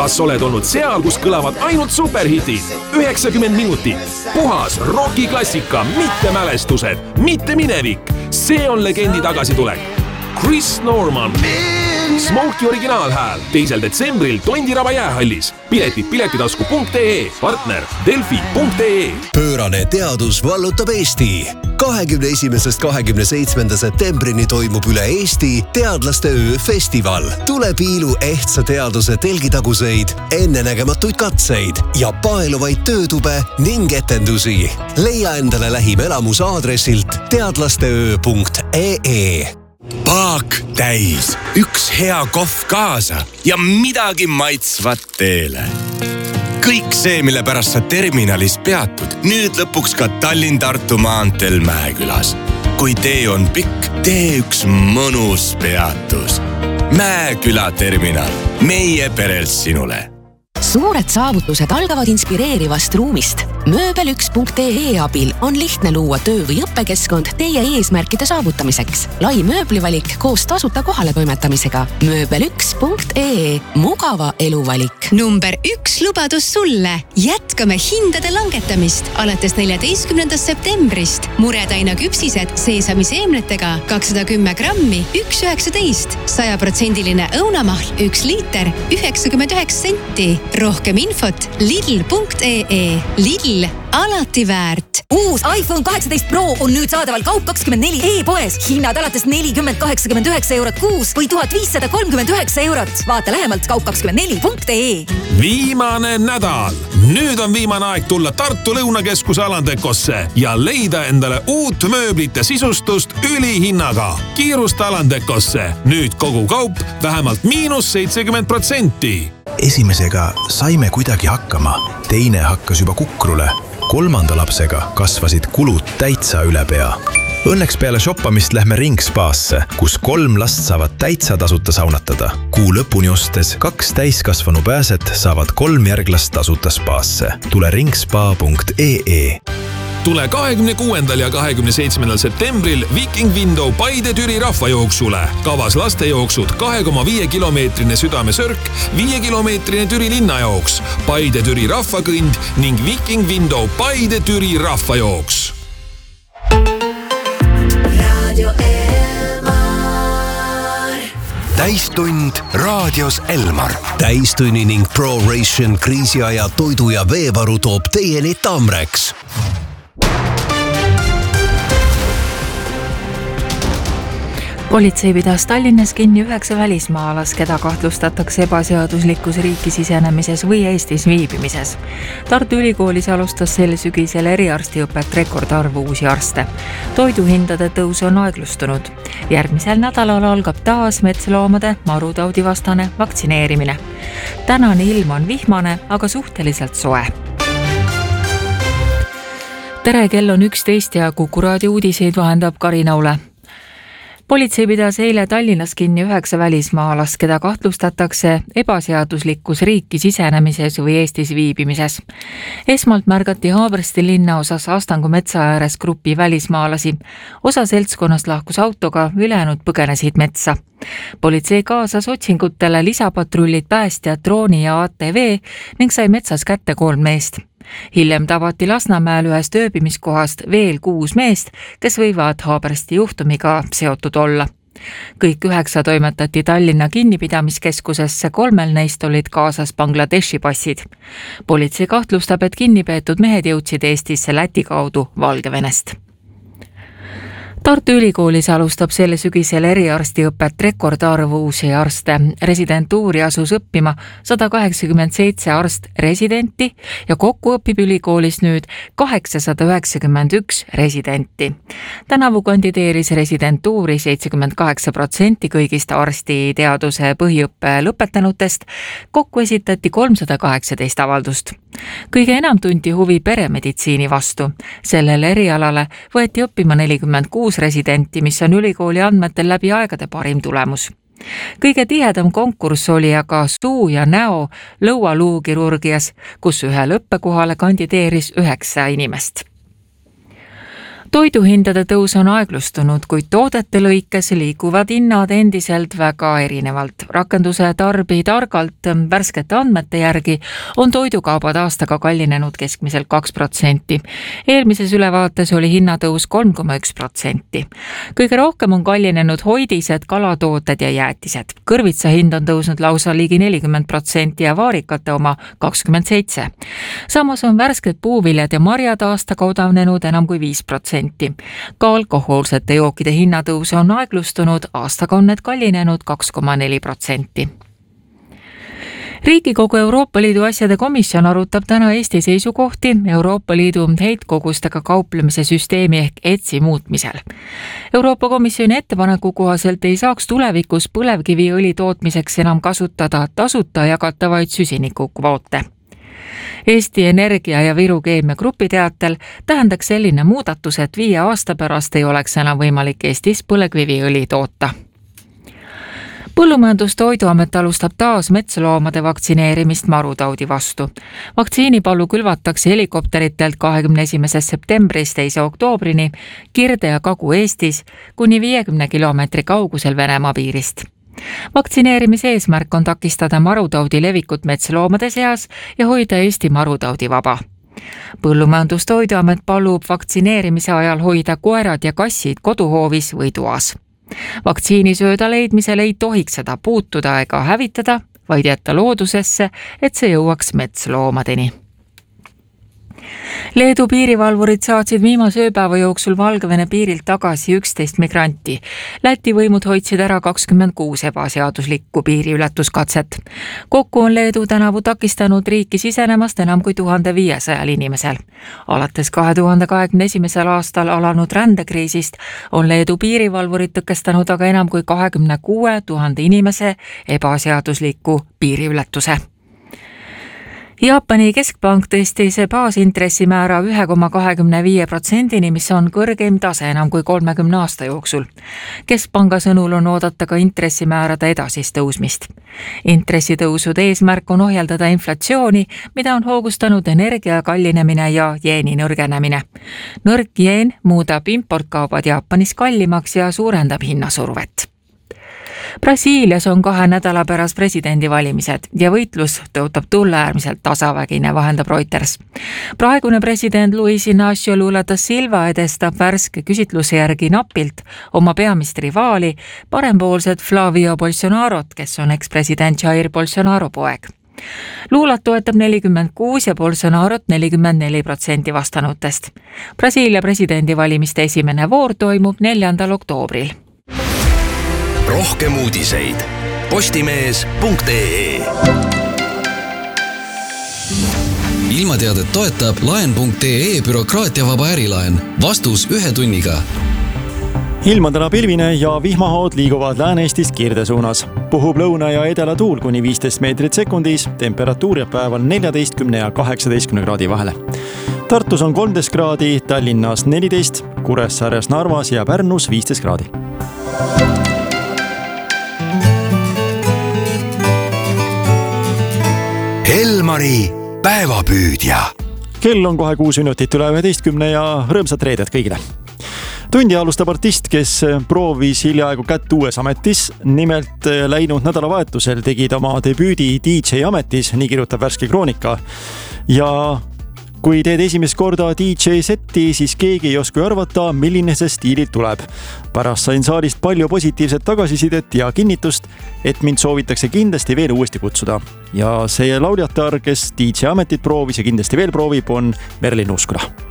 Kas oled olnud seal, kus kõlavad ainult superhitid? 90 minutit. Puhas rokiklassika, mitte mälestused, mitte minevik. See on legendi tagasitulek. Chris Norman. Smokey originaalhääl 2. detsembril Tondiraba jäähallis. Piletid piletitasku.ee, partner delfi.ee. Pöörane teadus vallutab Eesti. 21.–27. septembrini toimub üle Eesti teadlaste öö festival. Tule piilu ehtsa teaduse telgitaguseid, ennenägematuid katseid ja paeluvaid töötube ning etendusi. Leia endale lähim elamus aadressilt teadlasteöö.ee. Paak täis, üks hea kohv kaasa ja midagi maitsvat teele. Kõik see, mille pärast sa terminalis peatud, nüüd lõpuks ka Tallinn-Tartu maanteel Mäekülas. Kui tee on pikk, tee üks mõnus peatus. Mäeküla terminal, meie perelt sinule. Suured saavutused algavad inspireerivast ruumist. Mööbel1.ee abil on lihtne luua töö- või õppekeskkond teie eesmärkide saavutamiseks. Lai mööblivalik koos tasuta kohale toimetamisega. Mööbel1.ee. Mugava eluvalik. Number 1 lubadus sulle. Jätkame hindade langetamist alates 14. septembrist. Muretaina küpsised seesamiseemnetega 210 grammi 1,19. 100% õunamahl 1 liiter 99 senti. Rohkem infot lidl.ee. Lidl, alati väärt. Uus iPhone 18 Pro on nüüd saadaval Kaup24 e-poes. Hinnad alates 40,89 eurot kuus või 1539 eurot. Vaata lähemalt kaup24.ee. Viimane nädal. Nüüd on viimane aeg tulla Tartu Lõunakeskuse Alandekosse ja leida endale uut mööblite sisustust ülihinnaga. Kiirusta Alandekosse. Nüüd kogu kaup vähemalt -70%. Esimesega saime kuidagi hakkama, teine hakkas juba kukrule. 3. lapsega kasvasid kulud täitsa üle pea. Õnneks peale shoppamist lähme Ringspaasse, kus 3 last saavad täitsa tasuta saunatada. Kuu lõpuni ostes 2 täiskasvanu pääset saavad 3 järglast tasuta spaasse. Tule ringspa.ee. Tule 26. ja 27. septembril Viking Window Paide Türi rahvajooksule. Kavas lastejooksud 2,5 kilomeetrine Südamesörk, 5 kilomeetrine Türi linnajooks, Paide Türi rahvakõnd ning Viking Window Paide Türi rahvajooks. Täistund raadios Elmar. Täistunni ning ProRation kriisiaja toidu ja veevaru toob teieni Tamreks. Politsei pidas Tallinnas kinni 9 välismaalas, keda kahtlustatakse ebaseaduslikus riiki sisenemises või Eestis viibimises. Tartu Ülikoolis alustas sel sügisel eriarstiõpet rekordarv uusi arste. Toiduhindade tõus on aeglustunud. Järgmisel nädalal algab taas metsloomade marutaudivastane vaktsineerimine. Tänane ilm on vihmane, aga suhteliselt soe. Tere, kell on 11 ja Kuku raadio uudiseid vahendab Karina Ule. Politsei pidas eile Tallinnas kinni 9 välismaalast, keda kahtlustatakse ebaseaduslikus riiki sisenemises või Eestis viibimises. Esmalt märgati Haabersti linnaosas Astangu metsa ääres grupi välismaalasi. Osa seltskonnast lahkus autoga, ülejäänud põgenesid metsa. Politsei kaasas otsingutele lisapatrullid, päästjad, drooni ja ATV ning sai metsas kätte 3 meest. Hiljem tabati Lasnamäel ühest ööbimiskohast veel 6 meest, kes võivad Haabersti juhtumiga seotud olla. Kõik 9 toimetati Tallinna kinnipidamiskeskusesse, 3 neist olid kaasas Bangladeshi passid. Politsei kahtlustab, et kinnipeetud mehed jõudsid Eestisse Läti kaudu Valgevenest. Tartu Ülikoolis alustab selle sügisel eriarstiõpet rekordarv uusi arste. Residentuuri asus õppima 187 arst-residenti ja kokku õpib ülikoolis nüüd 891 residenti. Tänavu kandideeris residentuuri 78% kõigist arstiteaduse põhiõppe lõpetanutest. Kokku esitati 318 avaldust. Kõige enam tunti huvi peremeditsiini vastu. Sellele erialale võeti õppima 46 residenti, mis on ülikooli andmetel läbi aegade parim tulemus. Kõige tihedam konkurss oli aga suu- ja näo lõualuukirurgias, kus ühele õppekohale kandideeris 9 inimest. Toiduhindade tõus on aeglustunud, kuid toodete lõikes liiguvad hinnad endiselt väga erinevalt. Rakenduse Tarbi targalt värskete andmete järgi on toidukaubad aastaga kallinenud keskmiselt 2%. Eelmises ülevaates oli hinnatõus 3,1%. Kõige rohkem on kallinenud hoidised, kalatooted ja jäätised. Kõrvitsa hind on tõusnud lausa ligi 40% ja vaarikate oma 27%. Samas on värsked puuviljad ja marjad aastaga odavnenud enam kui 5%. Ka alkohoolsete jookide hinnatõus on aeglustunud, aastaga on need kallinenud 2,4%. Riigikogu Euroopa Liidu asjade komisjon arutab täna Eesti seisukohti Euroopa Liidu heitkogustega kauplemise süsteemi ehk ETSI muutmisel. Euroopa Komisjoni ettepaneku kohaselt ei saaks tulevikus põlevkiviõli tootmiseks enam kasutada tasuta jagatavaid süsinikukvoote. Eesti Energia ja Viru Keemia Grupi teatel tähendaks selline muudatus, et 5 aasta pärast ei oleks enam võimalik Eestis põlevkiviõli toota. Põllumajandustoiduamet alustab taas metsloomade vaktsineerimist marutaudi vastu. Vaktsiinipallu külvatakse helikopteritelt 21. septembrist 2. oktoobrini Kirde- ja Kagu-Eestis kuni 50 kilomeetri kaugusel Venemaa piirist. Vaktsineerimise eesmärk on takistada marutaudi levikut metsloomade seas ja hoida Eesti marutaudi vaba. Põllumajandustoiduamet palub vaktsineerimise ajal hoida koerad ja kassid koduhoovis või toas. Vaktsiinisööda leidmisel ei tohiks seda puutuda ega hävitada, vaid jätta loodusesse, et see jõuaks metsloomadeni. Leedu piirivalvurid saatsid viimase ööpäeva jooksul Valgevene piirilt tagasi 11 migranti. Läti võimud hoidsid ära 26 ebaseaduslikku piiriületuskatset. Kokku on Leedu tänavu takistanud riiki sisenemast enam kui 1500 inimesel. Alates 2021. aastal alanud rändekriisist on Leedu piirivalvurid tõkestanud aga enam kui 26 000 inimese ebaseadusliku piiriületuse. Jaapani keskpank tõstis baasintressimäära 1,25%-ni, mis on kõrgeim tase enam kui 30 aasta jooksul. Keskpanga sõnul on oodata ka intressimäärade edasist tõusmist. Intressitõusude eesmärk on ohjeldada inflatsiooni, mida on hoogustanud energia kallinemine ja jeeni nõrgenemine. Nõrk jeen muudab importkaubad Jaapanis kallimaks ja suurendab hinnasurvet. Brasiilias on 2 nädala pärast presidendivalimised ja võitlus tõotab tulla äärmiselt tasavägine, vahendab Reuters. Praegune president Luis Inácio Lula da Silva edestab värske küsitluse järgi napilt oma peamist rivaali, parempoolset Flavio Bolsonarot, kes on ekspresident Jair Bolsonaro poeg. Lulat toetab 46 ja Bolsonarot 44% vastanutest. Brasiilia presidendivalimiste esimene voor toimub 4. oktoobril. Rohkem uudiseid postimees.ee. Ilmateadet toetab laen.ee bürokraatiavaba ärilaen. Vastus 1 tunniga. Ilm on täna pilvine ja vihmahood liiguvad Lääne-Eestist Kirde suunas. Puhub lõuna ja edela tuul kuni 15 meetrit sekundis. Temperatuur jääb päeval 14 ja 18 kraadi vahele. Tartus on 13 kraadi, Tallinnas 14, Kuressaares, Narvas ja Pärnus 15 kraadi. Elmari päevapüüdja. Kell on kohe 6 minutit üle 11 ja rõõmsat reedet kõigile. Tundi alustab artist, kes proovis hiljaaegu kätt uues ametis. Nimelt läinud nädalavahetusel tegid oma debüüdi DJ ametis, nii kirjutab värske kroonika. Ja kui teed esimest korda DJ setti, siis keegi ei oska arvata, milline see stiililt tuleb. Pärast sain saalist palju positiivset tagasisidet ja kinnitust, et mind soovitakse kindlasti veel uuesti kutsuda. Ja see lauljatar, kes DJ ametit proovis ja kindlasti veel proovib, on Merlin Uskula.